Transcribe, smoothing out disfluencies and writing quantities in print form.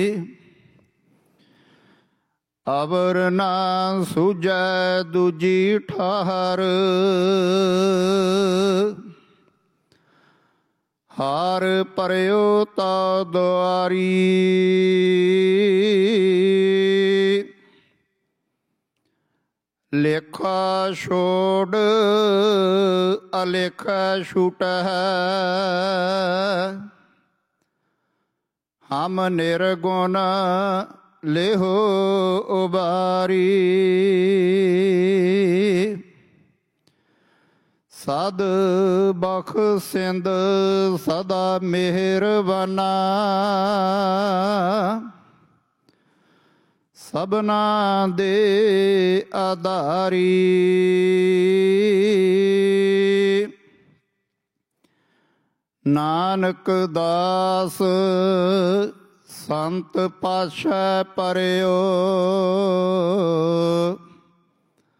ਅਵਰ ਨਾ ਸੂਝੈ ਦੂਜੀ ਠਾਹਰ। ਹਾਰ ਭਰਿਓ ਤਾ ਦੁਆਰੀ। ਲੇਖਾ ਛੋੜ ਅਲੇਖਾ ਛੂਟੈ। ਹਮ ਨਿਰਗੁਣ ਲੇਹੋ ਉਬਾਰੀ। ਸਦ ਬਖਸ਼ਿੰਦ ਸਦਾ ਮਿਹਰਬਾਨਾ। ਸਭਨਾ ਦੇ ਆਧਾਰੀ। ਨਾਨਕ ਦਾਸ ਸੰਤ ਪਾਸ਼ੈ ਪਰਿਓ।